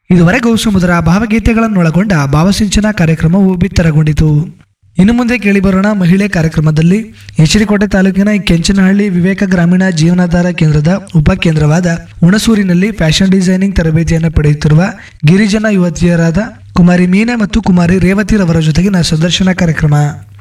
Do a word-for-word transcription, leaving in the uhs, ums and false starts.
ಇದುವರೆಗೂ ಸುಮಧುರ ಭಾವಗೀತೆಗಳನ್ನೊಳಗೊಂಡ ಭಾವಸಿಂಚನ ಕಾರ್ಯಕ್ರಮವು ಬಿತ್ತರಗೊಂಡಿತು. ಇನ್ನು ಮುಂದೆ ಕೇಳಿಬರೋಣ ಮಹಿಳೆ ಕಾರ್ಯಕ್ರಮದಲ್ಲಿ ಎಚರಿಕೋಟೆ ತಾಲೂಕಿನ ಕೆಂಚನಹಳ್ಳಿ ವಿವೇಕ ಗ್ರಾಮೀಣ ಜೀವನಾಧಾರ ಕೇಂದ್ರದ ಉಪಕೇಂದ್ರವಾದ ಹುಣಸೂರಿನಲ್ಲಿ ಫ್ಯಾಷನ್ ಡಿಸೈನಿಂಗ್ ತರಬೇತಿಯನ್ನು ಪಡೆಯುತ್ತಿರುವ ಗಿರಿಜನ ಯುವತಿಯರಾದ ಕುಮಾರಿ ಮೀನಾ ಮತ್ತು ಕುಮಾರಿ ರೇವತಿರವರ ಜೊತೆಗಿನ ಸಂದರ್ಶನ ಕಾರ್ಯಕ್ರಮ.